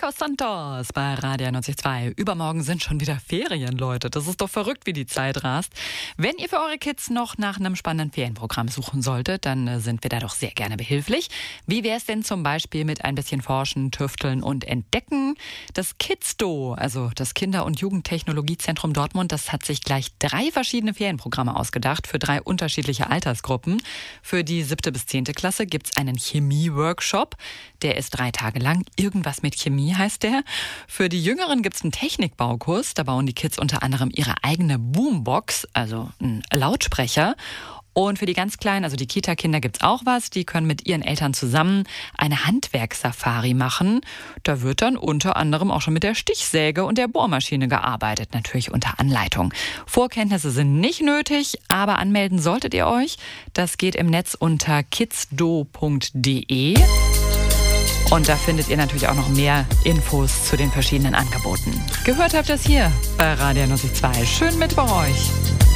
Nico Santos bei Radio 92.2. Übermorgen sind schon wieder Ferien, Leute. Das ist doch verrückt, wie die Zeit rast. Wenn ihr für eure Kids noch nach einem spannenden Ferienprogramm suchen solltet, dann sind wir da doch sehr gerne behilflich. Wie wäre es denn zum Beispiel mit ein bisschen Forschen, Tüfteln und Entdecken? Das KidsDo, also das Kinder- und Jugendtechnologiezentrum Dortmund, das hat sich gleich 3 verschiedene Ferienprogramme ausgedacht für 3 unterschiedliche Altersgruppen. Für die 7. bis 10. Klasse gibt's einen Chemie-Workshop. Der ist 3 Tage lang. Irgendwas mit Chemie heißt der. Für die Jüngeren gibt's einen Technikbaukurs. Da bauen die Kids unter anderem ihre eigene Boombox, also einen Lautsprecher. Und für die ganz Kleinen, also die Kita-Kinder, gibt's auch was. Die können mit ihren Eltern zusammen eine Handwerkssafari machen. Da wird dann unter anderem auch schon mit der Stichsäge und der Bohrmaschine gearbeitet, natürlich unter Anleitung. Vorkenntnisse sind nicht nötig, aber anmelden solltet ihr euch. Das geht im Netz unter kidsdo.de. Und da findet ihr natürlich auch noch mehr Infos zu den verschiedenen Angeboten. Gehört habt ihr es hier bei Radio 92.2. Schönen Mittwoch euch.